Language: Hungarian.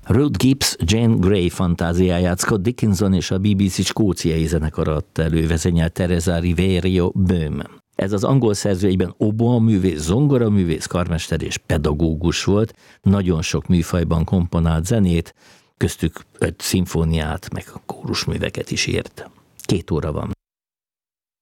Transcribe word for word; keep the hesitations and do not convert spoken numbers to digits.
Ruth Gibbs Jane Grey fantáziáját Scott Dickinson és a bé bé cé skóciai zenekar adta elő, vezényel Teresa Riverio Böhm. Ez az angol szerző egyben oboaművész, zongoraművész, karmester és pedagógus volt, nagyon sok műfajban komponált zenét, köztük öt szimfóniát, meg kórusműveket is írt. Két óra van.